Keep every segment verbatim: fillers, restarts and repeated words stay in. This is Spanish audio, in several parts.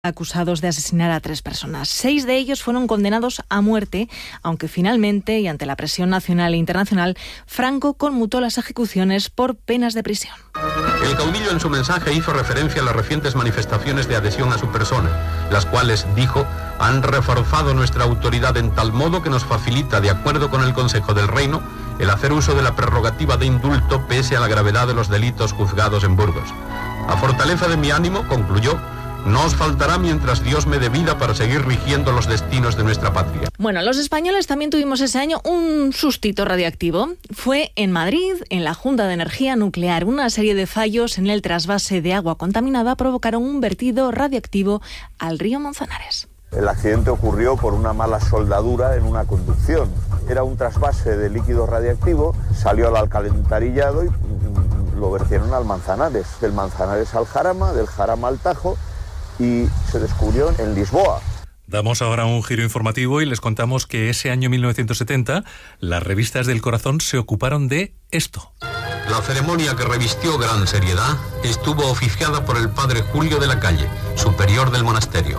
acusados de asesinar a tres personas. Seis de ellos fueron condenados a muerte, aunque finalmente, y ante la presión nacional e internacional, Franco conmutó las ejecuciones por penas de prisión. El caudillo en su mensaje hizo referencia a las recientes manifestaciones de adhesión a su persona, las cuales, dijo, han reforzado nuestra autoridad en tal modo que nos facilita, de acuerdo con el Consejo del Reino, el hacer uso de la prerrogativa de indulto pese a la gravedad de los delitos juzgados en Burgos. A fortaleza de mi ánimo, concluyó, no os faltará mientras Dios me dé vida para seguir rigiendo los destinos de nuestra patria. Bueno, los españoles también tuvimos ese año un sustito radiactivo. Fue en Madrid, en la Junta de Energía Nuclear. Una serie de fallos en el trasvase de agua contaminada provocaron un vertido radiactivo al río Manzanares. El accidente ocurrió por una mala soldadura en una conducción. Era un trasvase de líquido radiactivo, salió al alcantarillado y lo vertieron al Manzanares. Del Manzanares al Jarama, del Jarama al Tajo, y se descubrió en Lisboa. Damos ahora un giro informativo y les contamos que ese año mil novecientos setenta las revistas del corazón se ocuparon de esto. La ceremonia, que revistió gran seriedad, estuvo oficiada por el padre Julio de la Calle, superior del monasterio.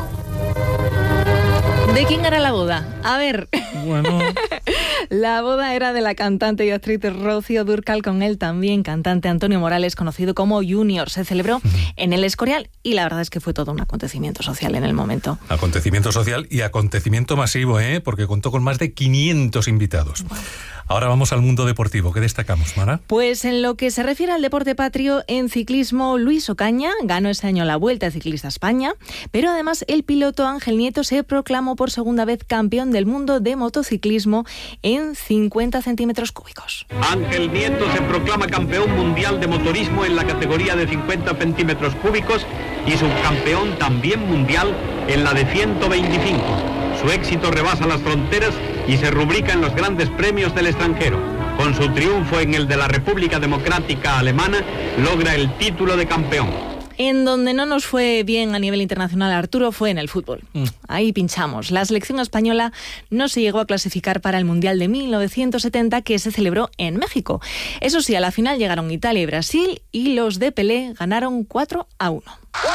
¿De quién era la boda? A ver. Bueno. La boda era de la cantante y actriz Rocío Dúrcal con el también cantante Antonio Morales, conocido como Junior. Se celebró en el Escorial y la verdad es que fue todo un acontecimiento social en el momento. Acontecimiento social y acontecimiento masivo, ¿eh? Porque contó con más de quinientos invitados. Bueno. Ahora vamos al mundo deportivo. ¿Qué destacamos, Mara? Pues en lo que se refiere al deporte patrio, en ciclismo, Luis Ocaña ganó ese año la Vuelta Ciclista a España, pero además el piloto Ángel Nieto se proclamó por segunda vez campeón del mundo de motociclismo en cincuenta centímetros cúbicos. Ángel Nieto se proclama campeón mundial de motorismo en la categoría de cincuenta centímetros cúbicos y subcampeón también mundial en la de ciento veinticinco. Su éxito rebasa las fronteras y se rubrica en los grandes premios del extranjero. Con su triunfo en el de la República Democrática Alemana, logra el título de campeón. En donde no nos fue bien a nivel internacional, Arturo, fue en el fútbol. Mm. Ahí pinchamos. La selección española no se llegó a clasificar para el Mundial de mil novecientos setenta, que se celebró en México. Eso sí, a la final llegaron Italia y Brasil y los de Pelé ganaron cuatro a uno.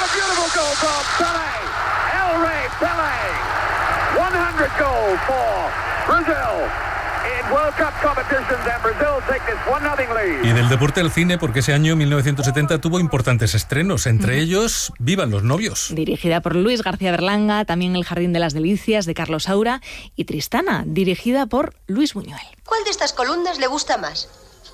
Y del deporte al cine, porque ese año mil novecientos setenta tuvo importantes estrenos, entre mm. ellos Vivan los novios. Dirigida por Luis García Berlanga, también El jardín de las delicias de Carlos Saura y Tristana, dirigida por Luis Buñuel. ¿Cuál de estas columnas le gusta más?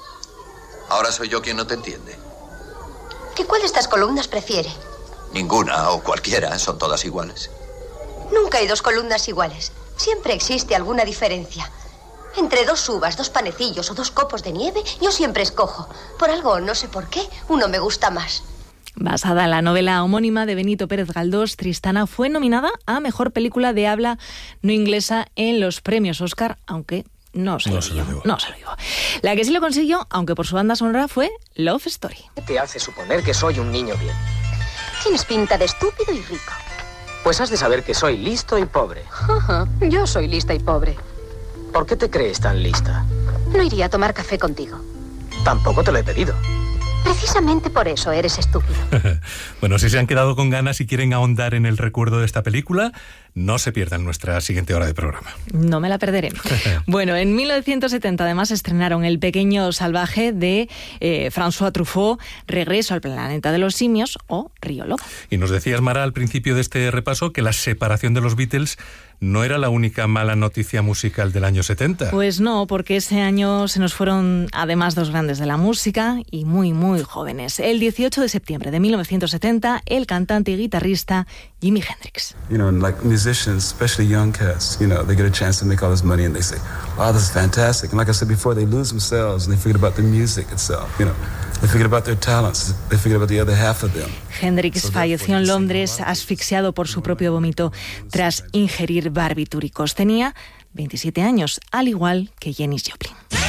Ahora soy yo quien no te entiende. ¿Qué cuál de estas columnas prefiere? Ninguna o cualquiera, son todas iguales. Nunca hay dos columnas iguales. Siempre existe alguna diferencia. Entre dos uvas, dos panecillos o dos copos de nieve, yo siempre escojo. Por algo, no sé por qué, uno me gusta más. Basada en la novela homónima de Benito Pérez Galdós, Tristana fue nominada a Mejor Película de Habla No Inglesa en los premios Oscar, aunque no se, no, lo se lo no se lo digo. La que sí lo consiguió, aunque por su banda sonora, fue Love Story. ¿Qué te hace suponer que soy un niño bien? Tienes pinta de estúpido y rico. Pues has de saber que soy listo y pobre. Ajá, yo soy lista y pobre. ¿Por qué te crees tan lista? No iría a tomar café contigo. Tampoco te lo he pedido. Precisamente por eso eres estúpido. Bueno, si se han quedado con ganas y quieren ahondar en el recuerdo de esta película, no se pierdan nuestra siguiente hora de programa. No me la perderé. Bueno, en mil novecientos setenta además estrenaron El pequeño salvaje de eh, François Truffaut, Regreso al planeta de los simios o Río Lobo. Y nos decías, Mara, al principio de este repaso que la separación de los Beatles no era la única mala noticia musical del año setenta. Pues no, porque ese año se nos fueron además dos grandes de la música y muy, muy jóvenes. El dieciocho de septiembre de mil novecientos setenta, el cantante y guitarrista Jimi Hendrix. You know, like musicians, especially young cats, you know, they get a chance to make all this money and they say, "Oh, this is fantastic." And like I said before, they lose themselves and they forget about the music itself, you know. They forget about their talents. They forget about the other half of them. Hendrix falleció en Londres asfixiado por su propio vómito tras ingerir barbitúricos. Tenía veintisiete años, al igual que Janis Joplin.